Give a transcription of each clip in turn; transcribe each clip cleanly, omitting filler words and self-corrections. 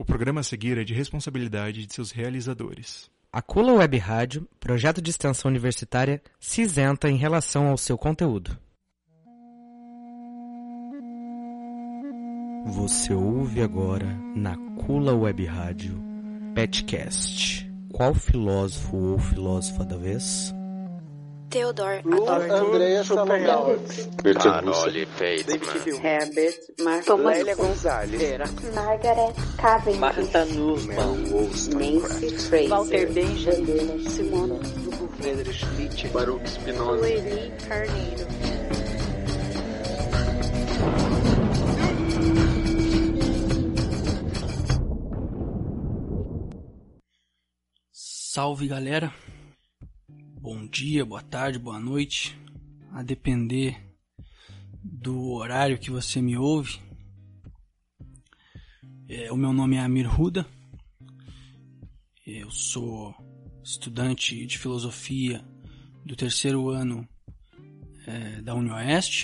O programa a seguir é de responsabilidade de seus realizadores. A Kula Web Rádio, projeto de extensão universitária, se isenta em relação ao seu conteúdo. Você ouve agora, na Kula Web Rádio, Petcast. Qual filósofo ou filósofa da vez? Theodor Andréa Salomão, Carole Feitman, Herbert Lélia Gonzalez, Margaret Cavendish, Marta Nussbaum, Nancy Fraser, Walter Benjamin, Simone Friedrich Nietzsche, Baruch Spinoza, Levi Carneiro. Salve, galera. Bom dia, boa tarde, boa noite. A depender do horário que você me ouve. O meu nome é Amir Huda. Eu sou estudante de filosofia do terceiro ano da UniOeste.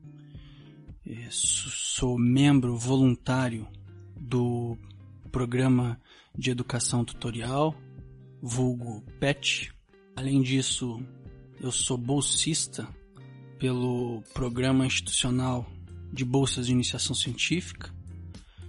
Sou membro voluntário do programa de educação tutorial, vulgo PET. Além disso, eu sou bolsista pelo Programa Institucional de Bolsas de Iniciação Científica